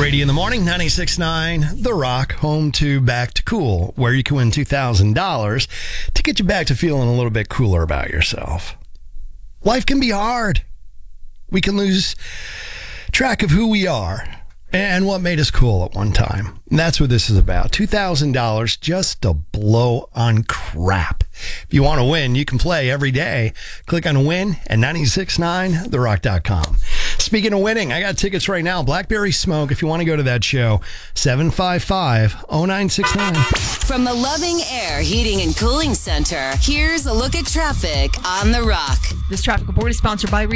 Brady in the morning, 96.9 The Rock, home to Back to Cool, where you can win $2,000 to get you back to feeling a little bit cooler about yourself. Life can be hard. We can lose track of who we are and what made us cool at one time. And that's what this is about. $2,000 just to blow on crap. If you want to win, you can play every day. Click on win at 969therock.com. Speaking of winning, I got tickets right now. Blackberry Smoke, if you want to go to that show, 755-0969. From the Loving Air Heating and Cooling Center, here's a look at traffic on The Rock. This traffic report is sponsored by